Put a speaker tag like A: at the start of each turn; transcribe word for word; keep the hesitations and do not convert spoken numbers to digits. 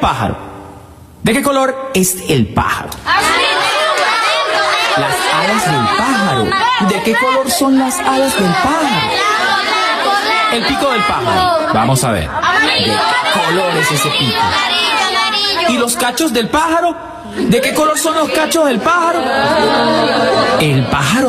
A: pájaro. ¿De qué color es el pájaro? Las alas del pájaro. ¿De qué color son las alas del pájaro? El pico del pájaro. Vamos a ver. ¿De qué color es ese pico? ¿Y los cachos del pájaro? ¿De qué color son los cachos del pájaro? El pájaro